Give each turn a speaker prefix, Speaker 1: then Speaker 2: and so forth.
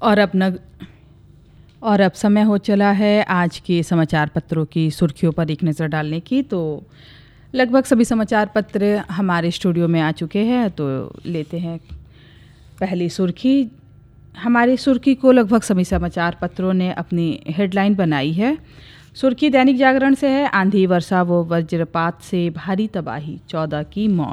Speaker 1: और अब समय हो चला है आज के समाचार पत्रों की सुर्खियों पर एक नज़र डालने की। तो लगभग सभी समाचार पत्र हमारे स्टूडियो में आ चुके हैं, तो लेते हैं पहली सुर्खी। हमारी सुर्खी को लगभग सभी समाचार पत्रों ने अपनी हेडलाइन बनाई है। सुर्खी दैनिक जागरण से है, आंधी वर्षा व वज्रपात से भारी तबाही, 14 की मौत।